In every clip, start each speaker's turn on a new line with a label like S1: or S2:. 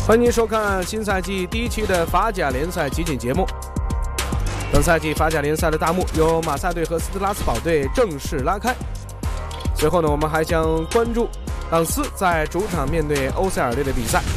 S1: 欢迎您收看新赛季第1期的法甲联赛集锦节目。本赛季法甲联赛的大幕由马赛队和斯特拉斯堡队正式拉开。随后呢，我们还将关注朗斯在主场面对欧塞尔队的比赛。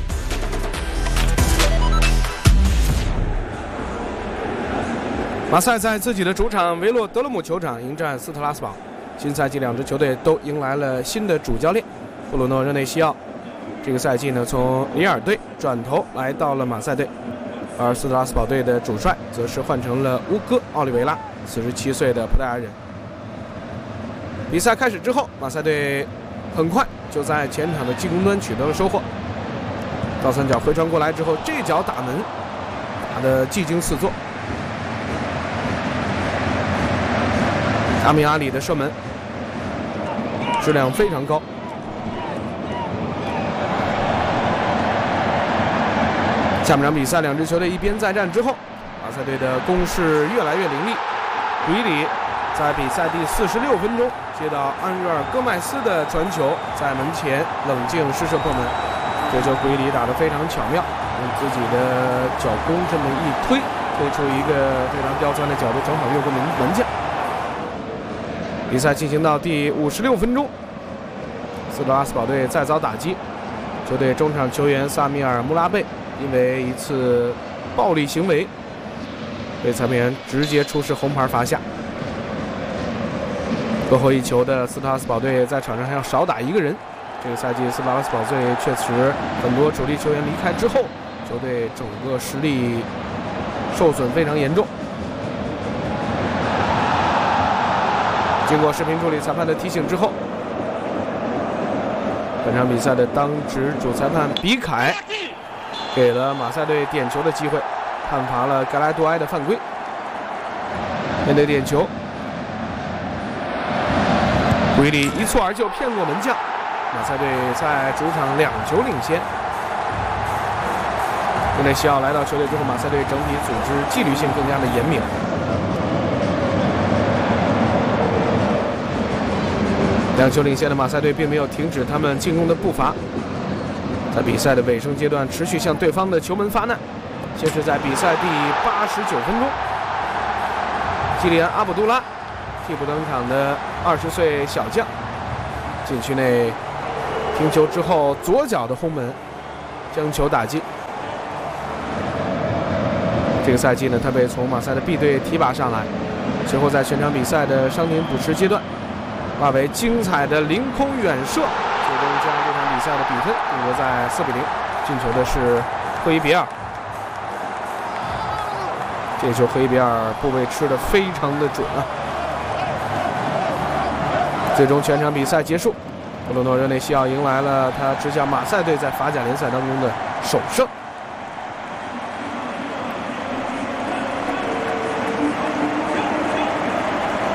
S1: 马赛在自己的主场维洛德勒姆球场迎战斯特拉斯堡。新赛季两支球队都迎来了新的主教练布鲁诺·热内西奥。这个赛季呢，从里尔队转头来到了马赛队，而斯特拉斯堡队的主帅则是换成了乌戈·奥利维拉，47岁的葡萄牙人。比赛开始之后，马赛队很快就在前场的进攻端取得了收获。倒三角回传过来之后，这脚打门打得技惊四座。阿米阿里的射门质量非常高。下半场比赛，两支球队一边再战之后，马赛队的攻势越来越凌厉。古伊里在比赛第46分钟接到安日尔戈麦斯的传球，在门前冷静施射破门。这球古伊里打得非常巧妙，用自己的脚弓这么一推出一个非常刁钻的角度，正好越过门将。比赛进行到第56分钟，斯特拉斯堡队再遭打击，球队中场球员萨米尔·穆拉贝因为一次暴力行为被裁判员直接出示红牌罚下。落后一球的斯特拉斯堡队在场上还要少打一个人。这个赛季斯特拉斯堡队确实很多主力球员离开之后，球队整个实力受损非常严重。经过视频助理裁判的提醒之后，本场比赛的当值主裁判比凯给了马赛队点球的机会，判罚了盖莱杜埃的犯规。面对点球，古伊里一蹴而就骗过门将，马赛队在主场2球领先。热内西奥来到球队之后，马赛队整体组织纪律性更加的严明。2球领先的马赛队并没有停止他们进攻的步伐，在比赛的尾声阶段持续向对方的球门发难。先是在比赛第89分钟，基里安·阿卜杜拉替补登场的20岁小将，禁区内停球之后左脚的轰门将球打进。这个赛季呢，他被从马赛的 B 队提拔上来，随后在全场比赛的伤停补时阶段化为精彩的凌空远射，最终将这场比赛的比分定格在4-0。进球的是赫伊比尔，这球赫伊比尔部位吃得非常的准啊。最终全场比赛结束，布鲁诺·热内西奥迎来了他执教马赛队在法甲联赛当中的首胜。